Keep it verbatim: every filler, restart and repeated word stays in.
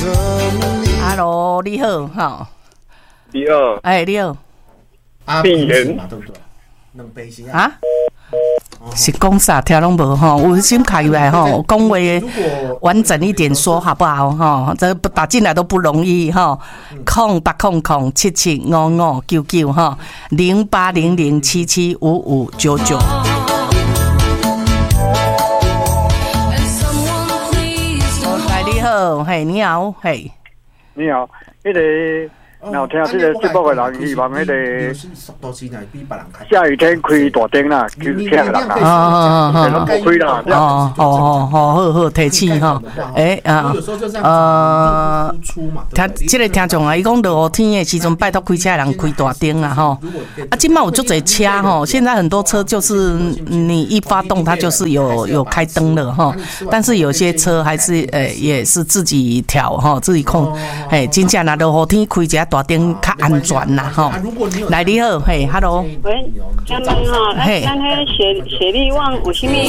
Hello， 你好，哈。 你好。 哎，你好。 病人对不对？两杯是啊？是讲啥？听拢无吼，有心开来吼，讲话完整一点说好不好吼？这打进来都不容易吼。空八空空七七五五九九哈，零八零零七七五五九九。来，你好，嘿，你好，嘿， 你好，那个。然后听这个节目的人，希望那个下雨天开大灯啦，就听人啦，可能不开啦。 哦哦哦，好好好，提醒哈。诶啊，呃，听这个听众啊，伊讲落雨天的时阵，拜托开车的人开大灯啦吼。啊，今麦有足侪车吼，现在很多车就是你一发动，它就是有有开灯了哈。但是有些车还是诶也是自己调哈，自己控。嘿，真正若落雨天开一下大灯较安全啦吼。来，你好，嘿 ，Hello。 喂，咱们哈，咱咱迄雪雪力旺有啥物？